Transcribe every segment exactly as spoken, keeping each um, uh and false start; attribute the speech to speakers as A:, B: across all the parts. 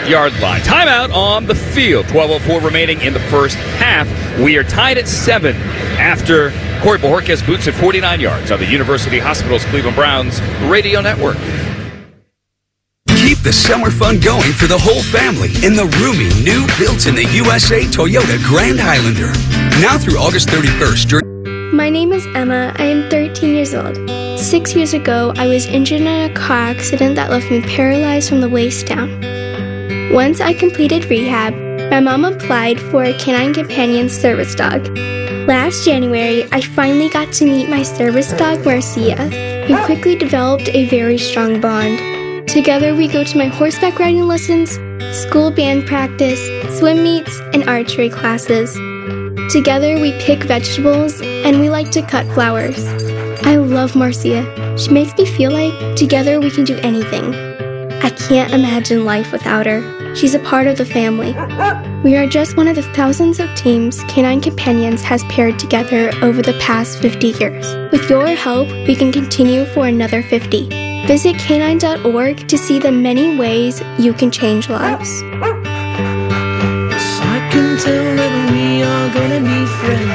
A: yard line. Timeout on the field. twelve oh four remaining in the first half. We are tied at seven after Corey Bojorquez boots at forty-nine yards on the University Hospitals Cleveland Browns radio network.
B: Keep the summer fun going for the whole family in the roomy, new, built-in-the-U S A Toyota Grand Highlander. Now through August thirty-first.
C: My name is Emma. I am thirteen years old. Six years ago, I was injured in a car accident that left me paralyzed from the waist down. Once I completed rehab, my mom applied for a Canine Companion service dog. Last January, I finally got to meet my service dog, Marcia. We quickly developed a very strong bond. Together, we go to my horseback riding lessons, school band practice, swim meets, and archery classes. Together, we pick vegetables, and we like to cut flowers. I love Marcia. She makes me feel like together we can do anything. I can't imagine life without her. She's a part of the family. We are just one of the thousands of teams Canine Companions has paired together over the past fifty years. With your help, we can continue for another fifty. Visit canine dot org to see the many ways you can change lives.
D: I can tell that we are gonna be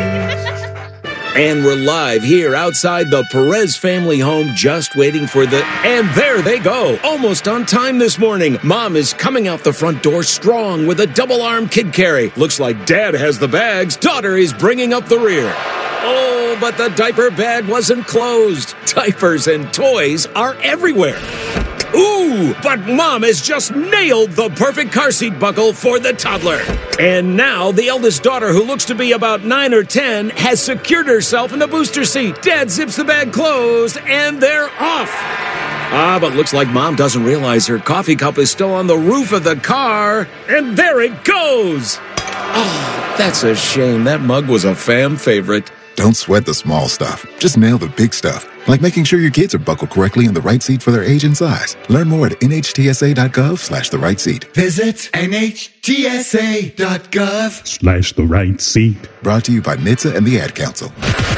D: friends.
E: And we're live here outside the Perez family home, just waiting for the... And there they go, almost on time this morning. Mom is coming out the front door strong with a double-arm kid carry. Looks like Dad has the bags. Daughter is bringing up the rear. Oh, but the diaper bag wasn't closed. Diapers and toys are everywhere. Ooh, but Mom has just nailed the perfect car seat buckle for the toddler. And now the eldest daughter, who looks to be about nine or ten, has secured herself in the booster seat. Dad zips the bag closed, and they're off. Ah, but looks like Mom doesn't realize her coffee cup is still on the roof of the car. And there it goes. Oh, that's a shame. That mug was a fam favorite.
F: Don't sweat the small stuff. Just nail the big stuff, like making sure your kids are buckled correctly in the right seat for their age and size. Learn more at N H T S A dot gov slash the right seat.
G: Visit N H T S A dot gov
H: slash the right seat.
F: Brought to you by N H T S A and the Ad Council.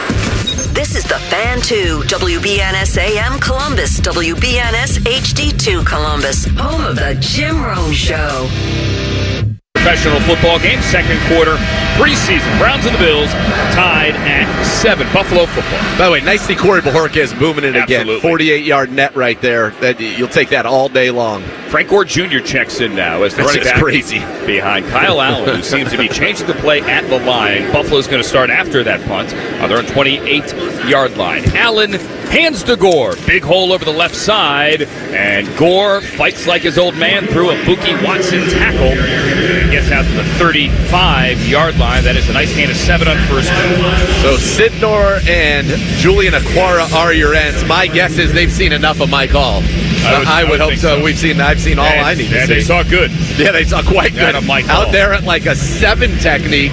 I: This is the Fan two, W B N S A M Columbus, W B N S H D two Columbus, home of the Jim Rome Show.
A: Professional football game, second quarter, preseason. Browns and the Bills tied at seven. Buffalo football.
J: By the way, nice to see Corey Bojorquez booming it
A: Absolutely.
J: again. forty-eight-yard net right there. That you'll take that all day long.
A: Frank Gore Junior checks in now as the
J: That's
A: running
J: just
A: back
J: crazy.
A: behind Kyle Allen, who seems to be changing the play at the line. Buffalo's going to start after that punt on their own twenty-eight-yard line. Allen hands to Gore. Big hole over the left side, and Gore fights like his old man through a Buki Watson tackle. And gets out to the thirty-five-yard line. That is a nice gain of seven on first down.
J: So Sidnor and Julian Aquara are your ends. My guess is they've seen enough of Mike Hall. I would, I would, I would hope so. so. We've seen. I've seen all
A: and,
J: I need to
A: and
J: see.
A: They saw good.
J: Yeah, they saw quite good.
A: Out, Mike
J: Out
A: Hall.
J: there at like a seven technique.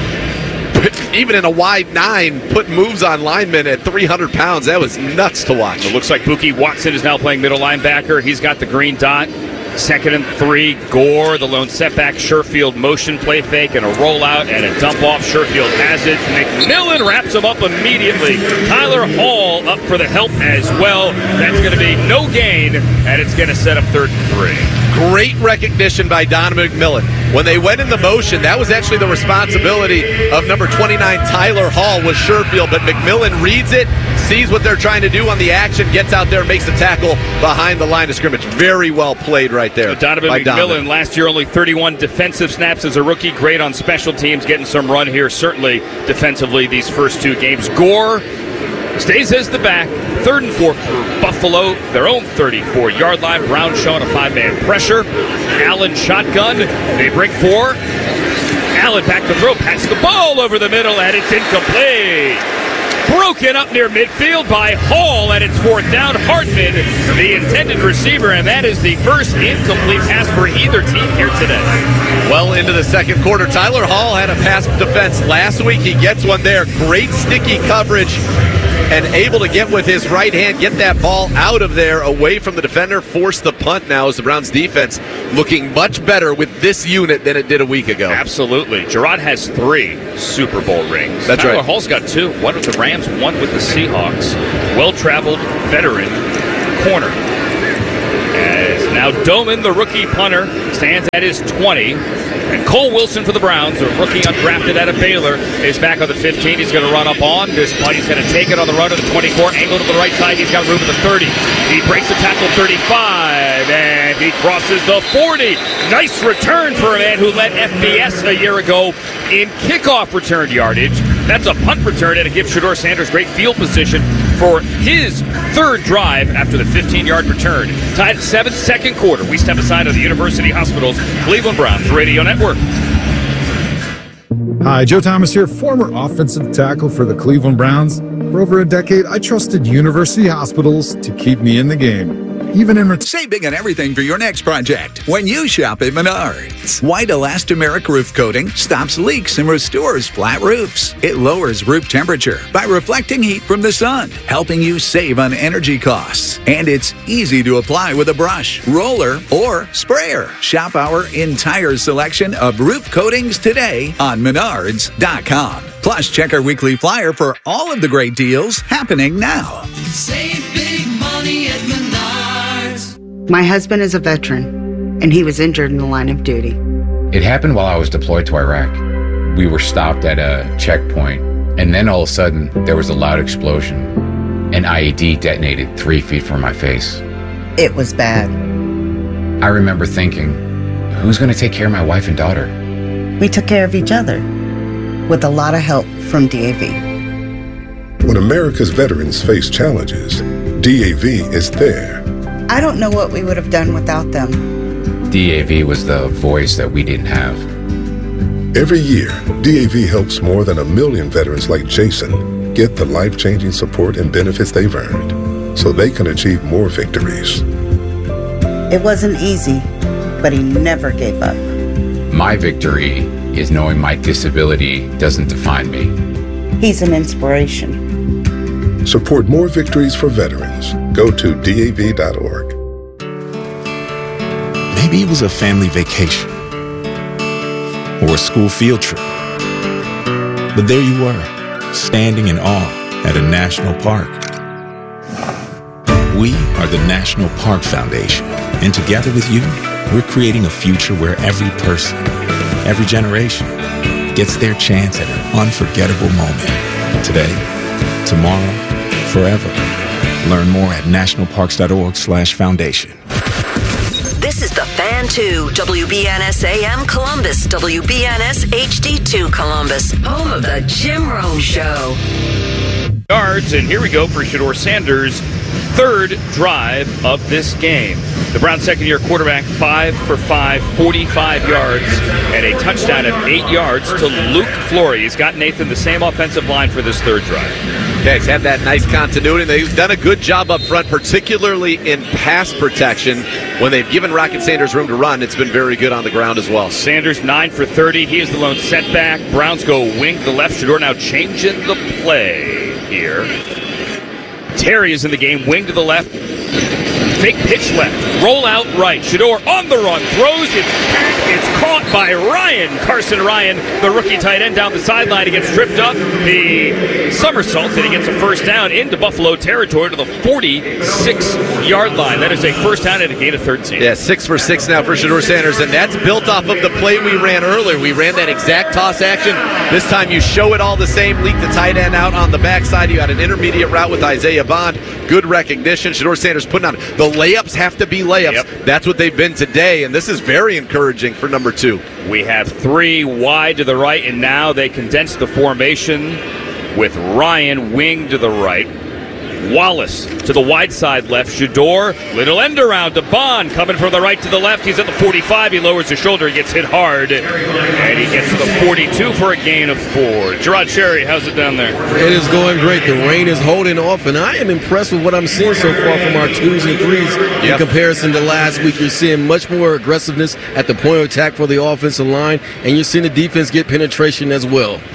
J: Even in a wide nine, put moves on linemen at three hundred pounds. That was nuts to watch.
A: It looks like Buki Watson is now playing middle linebacker. He's got the green dot. Second and three, Gore, the lone setback. Sherfield motion play fake and a rollout and a dump off. Sherfield has it. McMillan wraps him up immediately. Tyler Hall up for the help as well. That's going to be no gain, and it's going to set up third and three.
J: Great recognition by Donovan McMillan. When they went in the motion, that was actually the responsibility of number twenty-nine, Tyler Hall, was Sherfield. But McMillan reads it, sees what they're trying to do on the action, gets out there, makes the tackle behind the line of scrimmage. Very well played right there.
A: So Donovan
J: by
A: McMillan,
J: Donovan.
A: last year only thirty-one defensive snaps as a rookie. Great on special teams, getting some run here, certainly defensively these first two games. Gore stays as the back. Third and four for Buffalo, their own thirty-four-yard line. Brown showing a five-man pressure. Allen shotgun. They break four. Allen back to throw. Pats the ball over the middle, and it's incomplete. Broken up near midfield by Hall, and it's fourth down. Hartman, the intended receiver, and that is the first incomplete pass for either team here today.
J: Well into the second quarter. Tyler Hall had a pass defense last week. He gets one there. Great sticky coverage and able to get with his right hand, get that ball out of there, away from the defender, force the punt now as the Browns defense looking much better with this unit than it did a week ago.
A: Absolutely. Gerard has three Super Bowl rings.
J: That's
A: Tyler
J: right.
A: Hall's got two. One with the Rams, one with the Seahawks. Well-traveled veteran corner. As Now Doman, the rookie punter, stands at his twenty. And Cole Wilson for the Browns, a rookie undrafted out of Baylor, is back on the fifteen. He's going to run up on this play. He's going to take it on the run to the twenty-four, angle to the right side. He's got room at the thirty. He breaks the tackle thirty-five, and he crosses the forty. Nice return for a man who led F B S a year ago in kickoff return yardage. That's a punt return, and it gives Shedeur Sanders great field position for his third drive after the fifteen-yard return. Tied at seven, second quarter. We step aside of the University Hospitals Cleveland Browns Radio Network.
K: Hi, Joe Thomas here, former offensive tackle for the Cleveland Browns. For over a decade, I trusted University Hospitals to keep me in the game. Even in ret-
B: Save big on everything for your next project when you shop at Menards. White elastomeric roof coating stops leaks and restores flat roofs. It lowers roof temperature by reflecting heat from the sun, helping you save on energy costs. And it's easy to apply with a brush, roller, or sprayer. Shop our entire selection of roof coatings today on Menards dot com. Plus, check our weekly flyer for all of the great deals happening now.
D: Save big money at Menards.
L: My husband is a veteran, and he was injured in the line of duty.
M: It happened while I was deployed to Iraq. We were stopped at a checkpoint, and then all of a sudden, there was a loud explosion. An I E D detonated three feet from my face.
L: It was bad.
M: I remember thinking, who's going to take care of my wife and daughter?
L: We took care of each other, with a lot of help from D A V.
N: When America's veterans face challenges, D A V is there.
L: I don't know what we would have done without them.
M: D A V was the voice that we didn't have.
N: Every year, D A V helps more than a million veterans like Jason get the life-changing support and benefits they've earned so they can achieve more victories.
L: It wasn't easy, but he never gave up.
M: My victory is knowing my disability doesn't define me.
L: He's an inspiration.
N: Support more victories for veterans. Go to D A V dot org.
O: Maybe it was a family vacation or a school field trip. But there you were, standing in awe at a national park. We are the National Park Foundation, and together with you, we're creating a future where every person, every generation, gets their chance at an unforgettable moment. Today, tomorrow, forever. Learn more at nationalparks.org slash foundation.
I: This is the Fan two, W B N S A M Columbus, W B N S H D two Columbus, home of the Jim Rome Show.
A: Yards, and here we go for Shedeur Sanders' third drive of this game. The Browns' second-year quarterback, five for five, forty-five yards, and a touchdown of eight yards to Luke Flory. He's got Nathan the same offensive line for this third drive.
J: Yeah, he's had that nice continuity. They've done a good job up front, particularly in pass protection. When they've given Rocket Sanders room to run, it's been very good on the ground as well.
A: Sanders, nine for thirty. He is the lone setback. Browns go wing to the left. Shedeur now changing the play here. Terry is in the game, wing to the left. Fake pitch left. Roll out right. Shedeur on the run. Throws. It's, it's caught by Ryan. Carson Ryan, the rookie tight end, down the sideline. He gets tripped up. He somersaults and he gets a first down into Buffalo territory to the forty-six-yard line. That is a first down at a gain of thirteen.
J: Yeah, six for six now for Shedeur Sanders, and that's built off of the play we ran earlier. We ran that exact toss action. This time you show it all the same. Leak the tight end out on the backside. You got an intermediate route with Isaiah Bond. Good recognition. Shedeur Sanders putting on the layups have to be layups. Yep. That's what they've been today, and this is very encouraging for number two.
A: We have three wide to the right, and now they condense the formation with Ryan wing to the right. Wallace to the wide side left. Shedeur, little end around to Bond, coming from the right to the left. He's at the forty-five. He lowers his shoulder. He gets hit hard, and he gets to the forty-two for a gain of four. Gerard Cherry, how's it down there?
P: It is going great. The rain is holding off, and I am impressed with what I'm seeing so far from our twos and threes in yep. comparison to last week. You're seeing much more aggressiveness at the point of attack for the offensive line, and you're seeing the defense get penetration as well.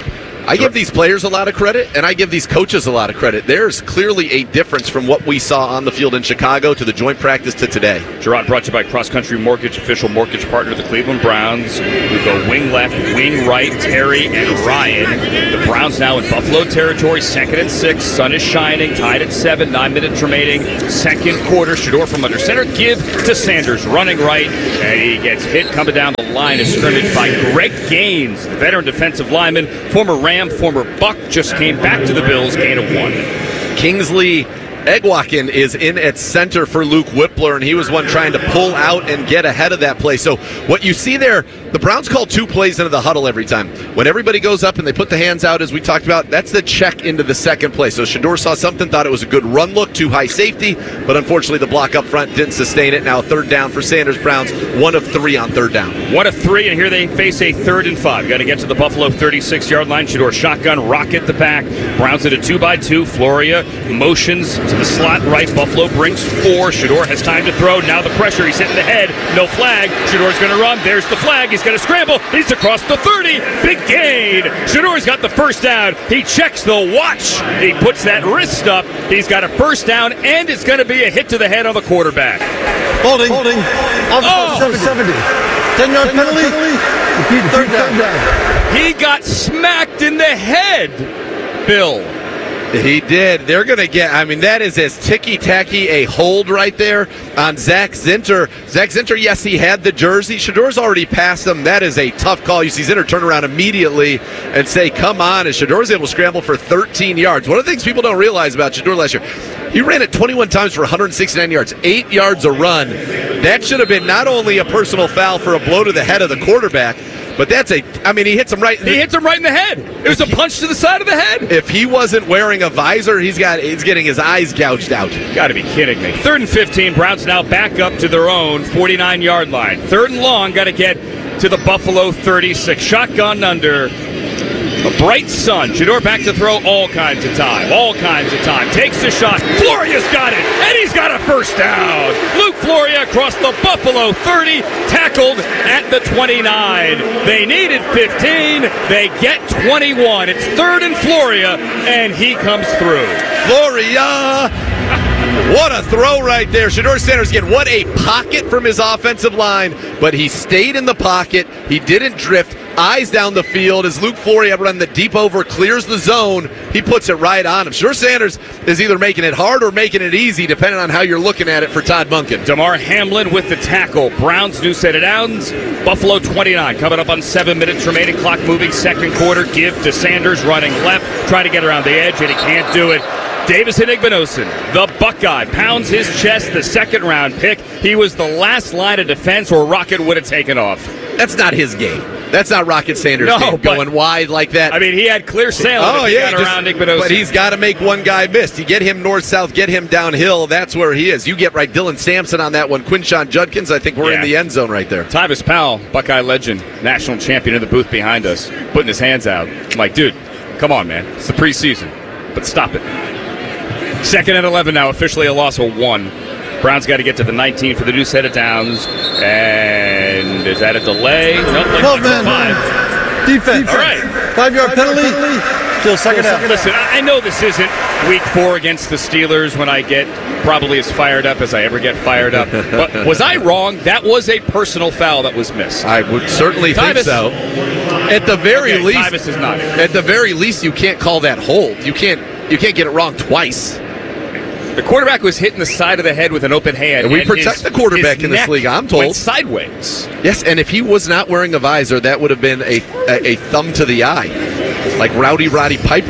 J: I give these players a lot of credit, and I give these coaches a lot of credit. There's clearly a difference from what we saw on the field in Chicago to the joint practice to today.
A: Gerard brought to you by Cross Country Mortgage, official mortgage partner of the Cleveland Browns. We go wing left, wing right, Terry and Ryan. The Browns now in Buffalo territory, second and six. Sun is shining, tied at seven, nine minutes remaining. Second quarter, Shedeur from under center. Give to Sanders, running right, and he gets hit coming down the line of scrimmage by Greg Gaines, the veteran defensive lineman, former Ram, former Buck, just came back to the Bills, gain of one.
J: Kingsley Egwakin is in at center for Luke Whippler, and he was one trying to pull out and get ahead of that play. So what you see there, the Browns call two plays into the huddle every time. When everybody goes up and they put the hands out, as we talked about, that's the check into the second play. So Shedeur saw something, thought it was a good run look, too high safety, but unfortunately the block up front didn't sustain it. Now third down for Sanders. Browns, one of three on third down.
A: One of three, and here they face a third and five. Got to get to the Buffalo thirty-six-yard line. Shedeur shotgun, rocket the back. Browns at a two by two. Floria motions to the slot right. Buffalo brings four. Shedeur has time to throw. Now the pressure. He's hitting the head. No flag. Shedeur's going to run. There's the flag. He's going to scramble. He's across the thirty. Big gain. Shedeur's got the first down. He checks the watch. He puts that wrist up. He's got a first down, and it's going to be a hit to the head on the quarterback.
Q: Holding. Holding.
A: Oh.
Q: seventy. ten-yard penalty. penalty. Third down.
A: He got smacked in the head, Bill.
J: He did. They're going to get, I mean, that is as ticky-tacky a hold right there on Zach Zinter. Zach Zinter, yes, he had the jersey. Shedeur's already passed him. That is a tough call. You see Zinter turn around immediately and say, come on, and Shedeur's able to scramble for thirteen yards. One of the things people don't realize about Shedeur last year, he ran it twenty-one times for one hundred sixty-nine yards, eight yards a run. That should have been not only a personal foul for a blow to the head of the quarterback, but that's a, I mean, he hits him right.
A: He hits him right in the head. It was a punch to the side of the head.
J: If he wasn't wearing a visor, he's got, he's getting his eyes gouged out.
A: Got to be kidding me. Third and fifteen. Browns now back up to their own forty-nine-yard line. Third and long. Got to get to the Buffalo thirty-six. Shotgun under. A bright sun. Shedeur back to throw all kinds of time. All kinds of time. Takes the shot. Floria's got it. And he's got a first down. Luke Floria across the Buffalo thirty. Tackled at the twenty-nine. They needed fifteen. They get twenty-one. It's third and Floria. And he comes through.
J: Floria. What a throw right there. Shedeur Sanders again. What a pocket from his offensive line. But he stayed in the pocket. He didn't drift. Eyes down the field as Luke Floria run the deep over, clears the zone. He puts it right on him. Shedeur Sanders is either making it hard or making it easy, depending on how you're looking at it for Todd Monken.
A: Damar Hamlin with the tackle. Browns new set of downs. Buffalo twenty-nine. Coming up on seven minutes remaining. Clock moving. Second quarter. Give to Sanders running left. Trying to get around the edge, and he can't do it. Davison Igbinosun, the Buckeye, pounds his chest, the second-round pick. He was the last line of defense or Rocket would have taken off.
J: That's not his game. That's not Rocket Sanders'
A: no,
J: game, going wide like that.
A: I mean, he had clear sailing
J: oh,
A: if he
J: yeah,
A: got
J: just,
A: around Igbinosun.
J: But he's got to make one guy miss. You get him north-south, get him downhill, that's where he is. You get right Dylan Sampson on that one. Quinshon Judkins, I think we're
A: yeah.
J: in the end zone right there.
A: Tyvis Powell, Buckeye legend, national champion in the booth behind us, putting his hands out. I'm like, dude, come on, man. It's the preseason. But stop it. Second and eleven now, officially a loss of one. Browns got to get to the nineteen for the new set of downs. And is that a delay? Nope, like
Q: twelve man
A: five.
Q: Defense.
A: All right.
Q: Five-yard penalty. Still second half.
A: Listen, I know this isn't week four against the Steelers when I get probably as fired up as I ever get fired up. But was I wrong? That was a personal foul that was missed.
J: I would certainly
A: Tyvis.
J: think so. At the very
A: okay,
J: least,
A: Tyvis is not.
J: At the very least, you can't call that hold. You can't. You can't get it wrong twice.
A: The quarterback was hitting the side of the head with an open hand.
J: And we
A: and
J: protect
A: his,
J: the quarterback in this league, I'm told.
A: Went sideways.
J: Yes, and if he was not wearing a visor, that would have been a, a, a thumb to the eye, like Rowdy Roddy Piper.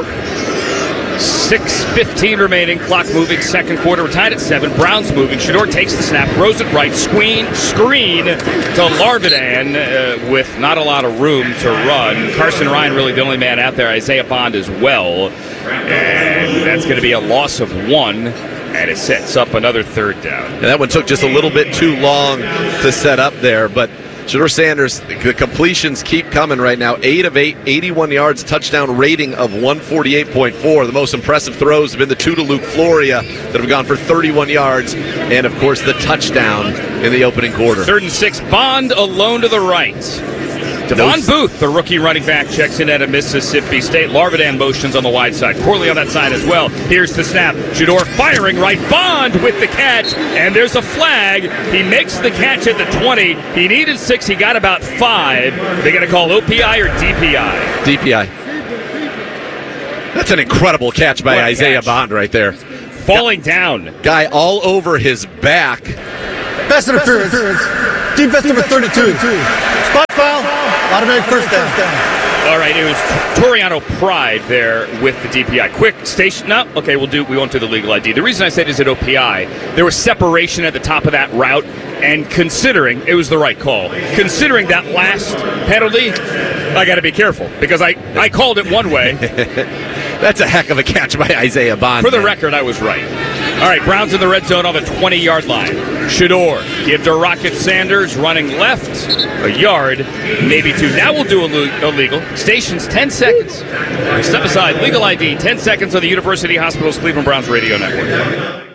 A: six fifteen remaining, clock moving, second quarter. We're tied at seven. Browns moving. Shedeur takes the snap, throws it right, screen, screen to Larvidan uh, with not a lot of room to run. Carson Ryan really the only man out there. Isaiah Bond as well. And that's going to be a loss of one. And it sets up another third down.
J: And that one took just a little bit too long to set up there, but Shedeur Sanders, the completions keep coming right now. eight of eight, eighty-one yards, touchdown rating of one forty-eight point four. The most impressive throws have been the two to Luke Floria that have gone for thirty-one yards, and, of course, the touchdown in the opening quarter.
A: Third and six, Bond alone to the right. Devon Booth, the rookie running back, checks in at a Mississippi State. Larvadan motions on the wide side. Corley on that side as well. Here's the snap. Shador firing right. Bond with the catch. And there's a flag. He makes the catch at the twenty. He needed six. He got about five. They going to call O P I or D P I?
J: D P I. That's an incredible catch by Isaiah catch. Bond right there.
A: Falling down.
J: Guy all over his back.
Q: Pass interference. Team best number thirty-two. Spot foul. Automatic first down.
A: All right, it was Toriano Pride there with the D P I. Quick station. No, okay, we'll do. We won't do the legal I D. The reason I said is at O P I, there was separation at the top of that route, and considering it was the right call, considering that last penalty, I got to be careful because I, I called it one way.
J: That's a heck of a catch by Isaiah Bond.
A: For the record, I was right. All right, Browns in the red zone on the twenty-yard line. Shador, give to Rocket Sanders, running left, a yard, maybe two. Now we'll do illegal. Stations, ten seconds. Step aside, legal I D, ten seconds on the University Hospitals Cleveland Browns radio network.